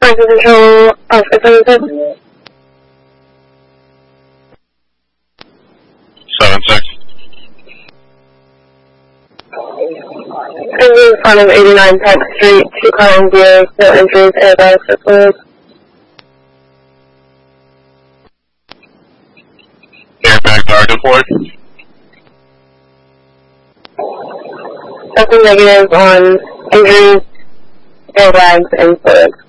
Flight Control, affirmative. 7-6. Engine in front of 89 Park Street, 2 car and gear, no injuries, airbags are closed. Airbags are deployed. Nothing negative on injuries, airbags, and fluids.